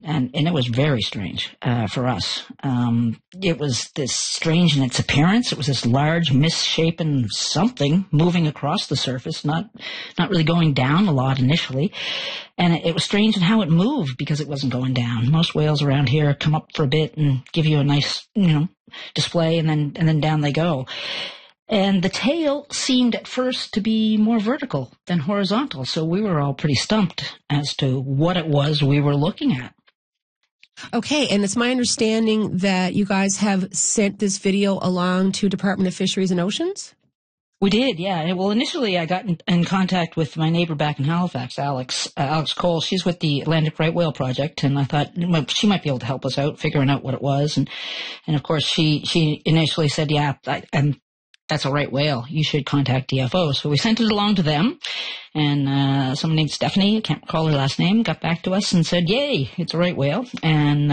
And it was very strange for us. It was this strange in its appearance. It was this large, misshapen something moving across the surface, not really going down a lot initially. And it was strange in how it moved because it wasn't going down. Most whales around here come up for a bit and give you a nice, display, and then down they go. And the tail seemed at first to be more vertical than horizontal, so we were all pretty stumped as to what it was we were looking at. Okay, and it's my understanding that you guys have sent this video along to Department of Fisheries and Oceans? We did, yeah. Well, initially I got in contact with my neighbor back in Halifax, Alex Cole. She's with the Atlantic Right Whale Project, and I thought she might be able to help us out figuring out what it was. And of course, she initially said, yeah, that's a right whale. You should contact DFO. So we sent it along to them, and someone named Stephanie, I can't recall her last name, got back to us and said, yay, it's a right whale. And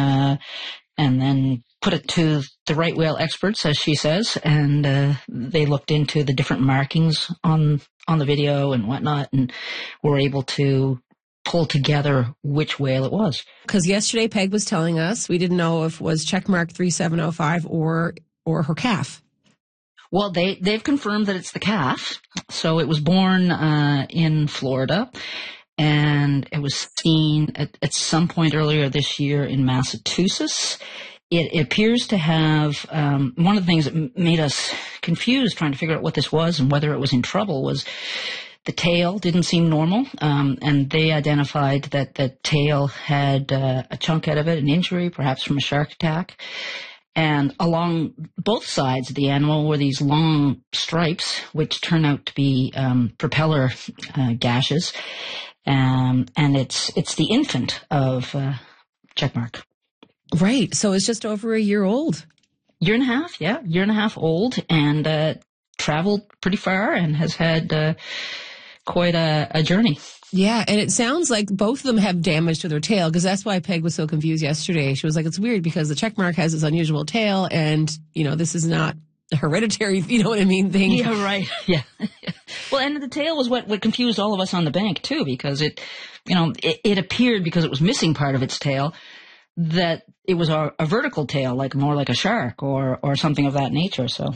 then put it to the right whale experts, as she says, and they looked into the different markings on the video and whatnot, and were able to pull together which whale it was. Because yesterday Peg was telling us we didn't know if it was checkmark 3705 or her calf. Well, they've confirmed that it's the calf. So it was born in Florida, and it was seen at some point earlier this year in Massachusetts. It appears to have one of the things that made us confused trying to figure out what this was and whether it was in trouble was the tail didn't seem normal, and they identified that the tail had a chunk out of it, an injury, perhaps from a shark attack. And along both sides of the animal were these long stripes, which turn out to be propeller gashes. And it's the infant of checkmark. Right. So it's just over a year old. Year and a half, yeah. Year and a half old, and traveled pretty far and has had quite a journey. Yeah, and it sounds like both of them have damage to their tail, because that's why Peg was so confused yesterday. She was like, it's weird because the checkmark has this unusual tail, and, this is not a hereditary, thing. Yeah, right. Yeah. Well, and the tail was what confused all of us on the bank, too, because it appeared, because it was missing part of its tail, that it was a vertical tail, more like a shark or something of that nature, so...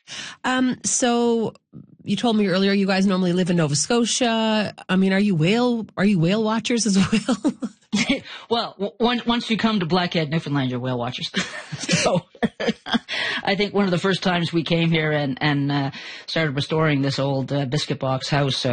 So you told me earlier you guys normally live in Nova Scotia. I mean, are you whale watchers as well? Well, once you come to Blackhead, Newfoundland, you're whale watchers. So I think one of the first times we came here and started restoring this old biscuit box house,